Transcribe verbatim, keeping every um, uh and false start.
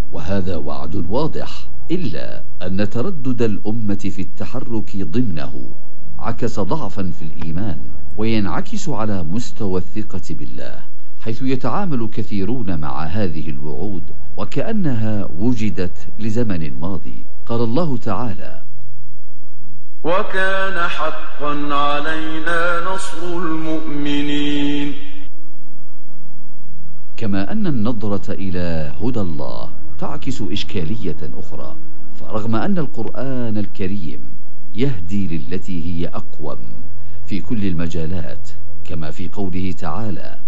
وهذا وعد واضح، إلا أن تردد الأمة في التحرك ضمنه عكس ضعفا في الإيمان، وينعكس على مستوى الثقة بالله، حيث يتعامل كثيرون مع هذه الوعود وكأنها وجدت لزمن ماضي. قال الله تعالى: وكان حقا علينا نصر المؤمنين. كما أن النظرة إلى هدى الله تعكس إشكالية أخرى، فرغم أن القرآن الكريم يهدي للتي هي أقوم في كل المجالات، كما في قوله تعالى: